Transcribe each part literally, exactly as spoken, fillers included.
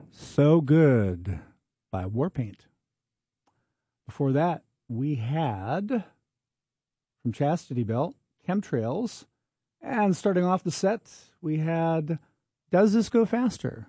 So Good by Warpaint. Before that, we had from Chastity Belt, Chemtrails. And starting off the set, we had Does This Go Faster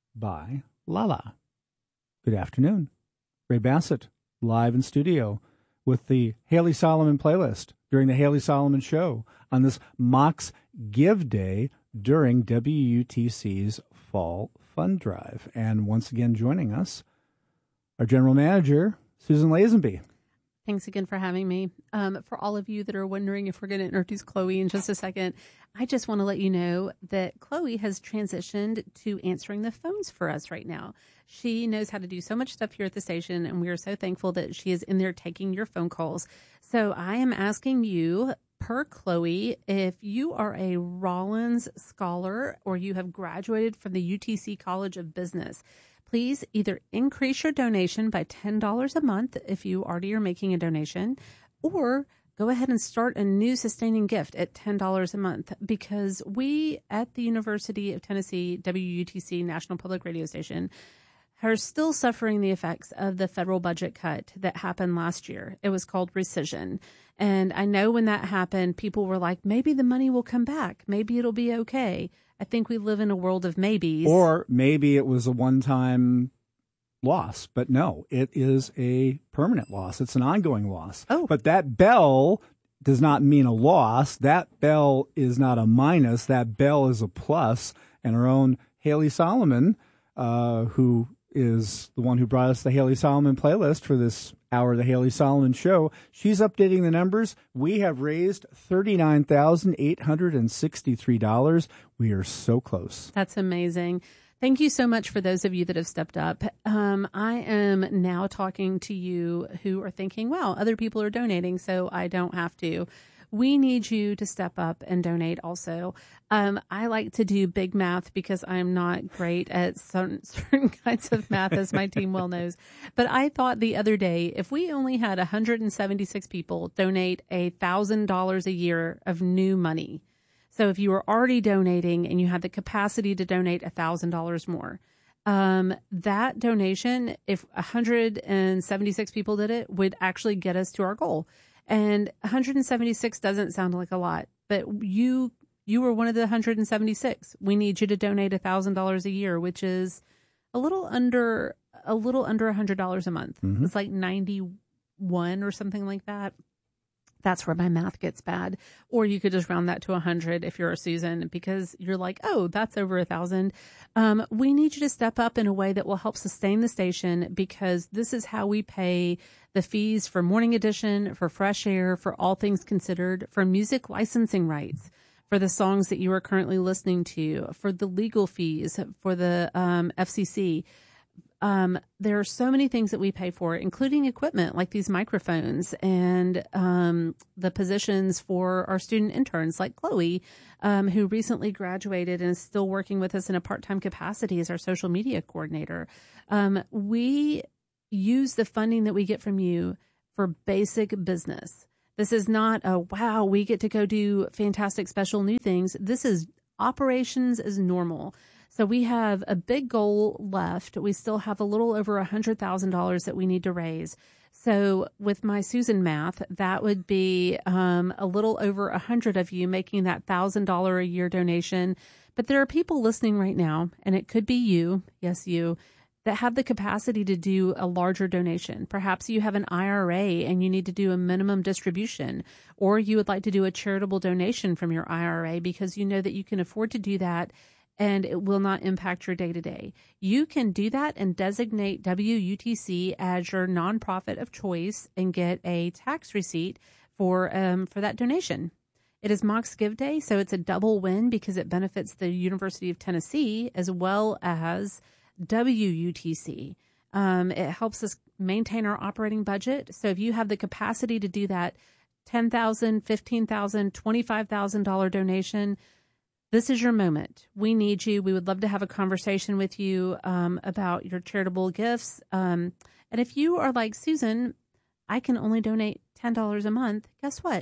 by Lala. Good afternoon. Ray Bassett, live in studio with the Haley Solomon playlist during the Haley Solomon Show on this Mox Give Day during W U T C's Fall Fund Drive. And once again joining us, our general manager, Susan Lazenby. Thanks again for having me. Um, for all of you that are wondering if we're going to introduce Chloe in just a second, I just want to let you know that Chloe has transitioned to answering the phones for us right now. She knows how to do so much stuff here at the station, and we are so thankful that she is in there taking your phone calls. So I am asking you, per Chloe, if you are a Rollins Scholar or you have graduated from the U T C College of Business, please either increase your donation by ten dollars a month if you already are making a donation, or go ahead and start a new sustaining gift at ten dollars a month, because we at the University of Tennessee W U T C National Public Radio Station are still suffering the effects of the federal budget cut that happened last year. It was called rescission. And I know when that happened, people were like, maybe the money will come back. Maybe it'll be okay. I think we live in a world of maybes. Or maybe it was a one-time loss. But no, it is a permanent loss. It's an ongoing loss. Oh. But that bell does not mean a loss. That bell is not a minus. That bell is a plus. And our own Haley Solomon, uh, who is the one who brought us the Haley Solomon playlist for this hour of the Haley Solomon Show, she's updating the numbers. We have raised thirty-nine thousand eight hundred sixty-three dollars. We are so close. That's amazing. Thank you so much for those of you that have stepped up. Um, I am now talking to you who are thinking, wow, other people are donating, so I don't have to. We need you to step up and donate also. Um, I like to do big math because I'm not great at certain, certain kinds of math, as my team well knows. But I thought the other day, if we only had one hundred seventy-six people donate one thousand dollars a year of new money, so if you were already donating and you had the capacity to donate one thousand dollars more, um, that donation, if one hundred seventy-six people did it, would actually get us to our goal. And one hundred seventy-six doesn't sound like a lot, but you you were one of the one hundred seventy-six. We need you to donate one thousand dollars a year, which is a little under a little under one hundred dollars a month. Mm-hmm. It's like ninety-one or something like that. That's where my math gets bad. Or you could just round that to one hundred if you're a Susan, because you're like, oh, that's over a thousand. Um, we need you to step up in a way that will help sustain the station, because this is how we pay the fees for Morning Edition, for Fresh Air, for All Things Considered, for music licensing rights, for the songs that you are currently listening to, for the legal fees, for the um, F C C. Um, there are so many things that we pay for, including equipment like these microphones and um, the positions for our student interns like Chloe, um, who recently graduated and is still working with us in a part-time capacity as our social media coordinator. Um, we use the funding that we get from you for basic business. This is not a, wow, we get to go do fantastic special new things. This is operations as normal. So we have a big goal left. We still have a little over one hundred thousand dollars that we need to raise. So with my Susan math, that would be um, a little over one hundred of you making that one thousand dollars a year donation. But there are people listening right now, and it could be you, yes, you, that have the capacity to do a larger donation. Perhaps you have an I R A and you need to do a minimum distribution, or you would like to do a charitable donation from your I R A because you know that you can afford to do that and it will not impact your day-to-day. You can do that and designate W U T C as your nonprofit of choice and get a tax receipt for um, for that donation. It is Mox Give Day, so it's a double win because it benefits the University of Tennessee as well as W U T C. Um, it helps us maintain our operating budget. So if you have the capacity to do that ten thousand dollars, fifteen thousand dollars, twenty-five thousand dollars donation, this is your moment. We need you. We would love to have a conversation with you um, about your charitable gifts. Um, and if you are like, Susan, I can only donate ten dollars a month, guess what?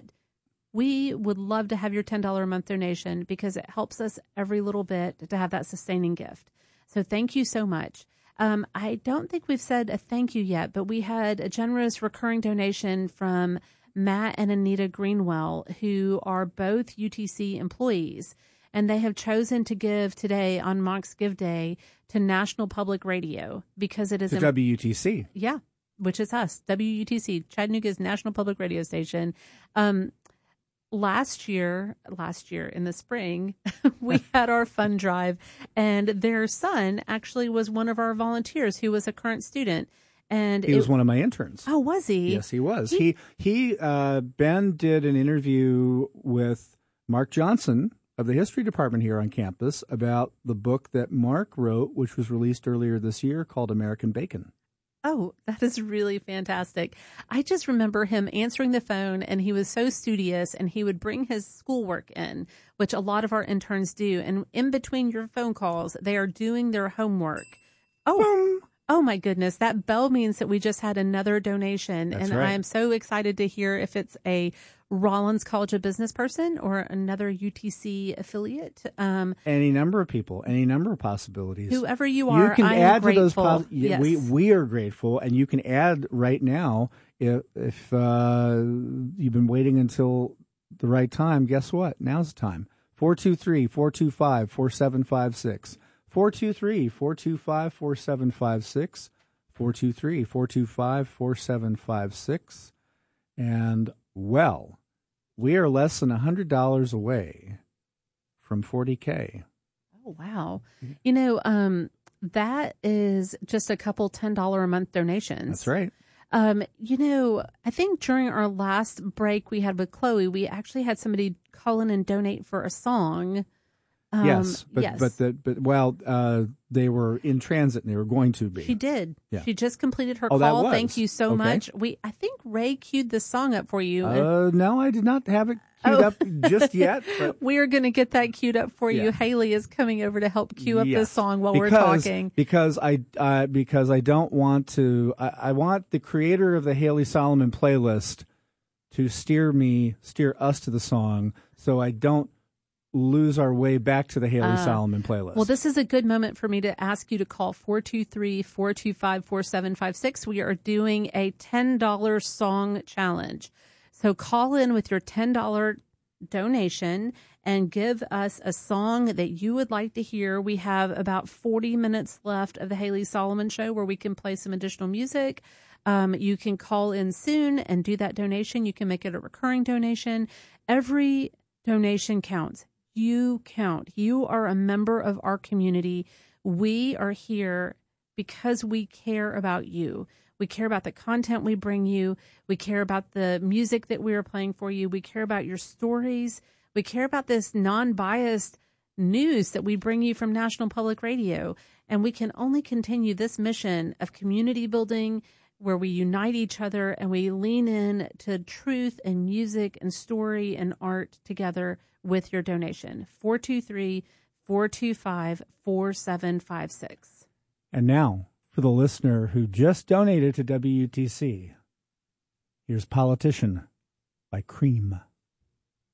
We would love to have your ten dollars a month donation because it helps us every little bit to have that sustaining gift. So thank you so much. Um, I don't think we've said a thank you yet, but we had a generous recurring donation from Matt and Anita Greenwell, who are both U T C employees, and they have chosen to give today on Mox Give Day to National Public Radio because it is to im- W U T C. Yeah, which is us, W U T C, Chattanooga's National Public Radio Station. Um, last year, last year in the spring, we had our fund drive, and their son actually was one of our volunteers who was a current student. And he it, was one of my interns. Oh, was he? Yes, he was. He, he, he uh, Ben did an interview with Mark Johnson of the history department here on campus about the book that Mark wrote, which was released earlier this year, called American Bacon. Oh, that is really fantastic. I just remember him answering the phone, and he was so studious, and he would bring his schoolwork in, which a lot of our interns do. And in between your phone calls, they are doing their homework. Oh, Boom. Oh my goodness, that bell means that we just had another donation. That's and right. I am so excited to hear if it's a Rollins College of Business person or another U T C affiliate. Um, any number of people, any number of possibilities. Whoever you are, you can I am add grateful. to those. Pos- yes. We we are grateful, and you can add right now if if uh, you've been waiting until the right time. Guess what? Now's the time. four two three, four two five, four seven five six. four two three, four two five, four seven five six, four two three, four two five, four seven five six. And, well, we are less than one hundred dollars away from forty K. Oh, wow. You know, um, that is just a couple ten dollars a month donations. That's right. Um, you know, I think during our last break we had with Chloe, we actually had somebody call in and donate for a song. Um, yes, but yes. but the but well, uh, they were in transit and they were going to be. She did. Yeah. She just completed her Oh, that call. was. Thank you so Okay. much. We I think Ray queued the song up for you. Uh, no, I did not have it queued Oh. up just yet. But we are going to get that queued up for you. Yeah. Haley is coming over to help queue up yes, the song while because, we're talking. Because I uh, because I don't want to. I, I want the creator of the Haley Solomon playlist to steer me, steer us to the song, so I don't lose our way back to the Haley Uh, Solomon playlist. Well, this is a good moment for me to ask you to call four two three, four two five, four seven five six. We are doing a ten dollars song challenge. So call in with your ten dollars donation and give us a song that you would like to hear. We have about forty minutes left of the Haley Solomon Show where we can play some additional music. Um, you can call in soon and do that donation. You can make it a recurring donation. Every donation counts. You count. You are a member of our community. We are here because we care about you. We care about the content we bring you. We care about the music that we are playing for you. We care about your stories. We care about this non-biased news that we bring you from National Public Radio. And we can only continue this mission of community building where we unite each other and we lean in to truth and music and story and art together with your donation. four two three, four two five, four seven five six. And now, for the listener who just donated to W U T C, here's Politician by Cream.